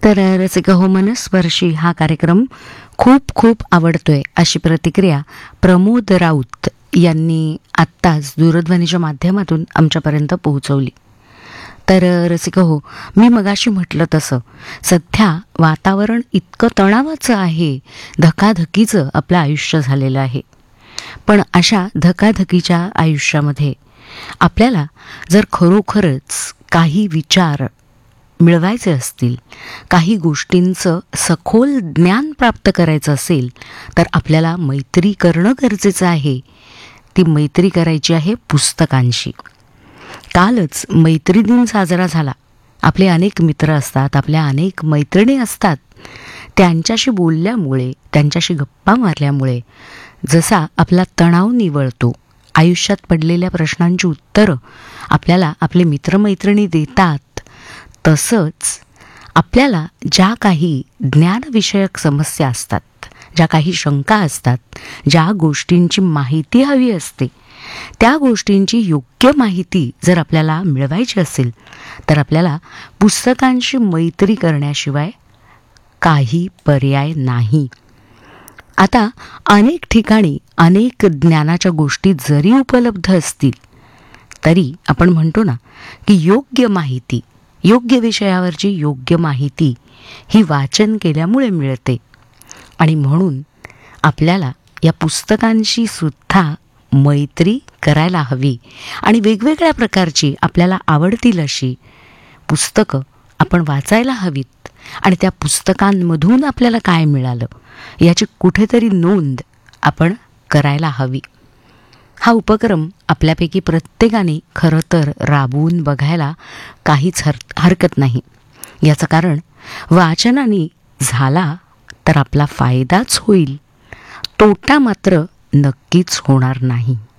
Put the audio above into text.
तर रसिक हो मनस्पर्शी हा कार्यक्रम खूप खूप आवडतोय अशी प्रतिक्रिया प्रमोद राऊत यांनी आत्ताच दूरध्वनीच्या माध्यमातून आमच्यापर्यंत पोहोचवली. तर रसिक हो, मी मगाशी म्हटलं तसं सध्या वातावरण इतकं तणावाचं आहे, धकाधकीचं आपलं आयुष्य झालेलं आहे. पण अशा धकाधकीच्या आयुष्यामध्ये आपल्याला जर खरोखरच काही विचार मिळवायचे असतील, काही गोष्टींचं सखोल ज्ञान प्राप्त करायचं असेल, तर आपल्याला मैत्री करणं गरजेचं आहे. ती मैत्री करायची आहे पुस्तकांशी. कालच मैत्री दिन साजरा झाला. आपले अनेक मित्र असतात, आपल्या अनेक मैत्रिणी असतात. त्यांच्याशी बोलल्यामुळे, त्यांच्याशी गप्पा मारल्यामुळे जसा आपला तणाव निवळतो, आयुष्यात पडलेल्या प्रश्नांची उत्तरं आपल्याला आपले मित्रमैत्रिणी देतात, तसंच आपल्याला ज्या काही ज्ञानविषयक समस्या असतात, ज्या काही शंका असतात, ज्या गोष्टींची माहिती हवी असते, त्या गोष्टींची योग्य माहिती जर आपल्याला मिळवायची असेल, तर आपल्याला पुस्तकांशी मैत्री करण्याशिवाय काही पर्याय नाही. आता अनेक ठिकाणी अनेक ज्ञानाच्या गोष्टी जरी उपलब्ध असतील, तरी आपण म्हणतो ना की योग्य माहिती, योग्य विषयावरची योग्य माहिती ही वाचन केल्यामुळे मिळते. आणि म्हणून आपल्याला या पुस्तकांशी सुद्धा मैत्री करायला हवी आणि वेगवेगळ्या प्रकारची आपल्याला आवडतील अशी पुस्तकं आपण वाचायला हवीत. आणि त्या पुस्तकांमधून आपल्याला काय मिळालं याची कुठेतरी नोंद आपण करायला हवी. हा उपक्रम आपल्यापैकी प्रत्येकाने खरं तर राबवून बघायला काहीच हरकत नाही. याचं कारण वाचनाने झाला तर आपला फायदाच होईल, तोटा मात्र नक्कीच होणार नाही.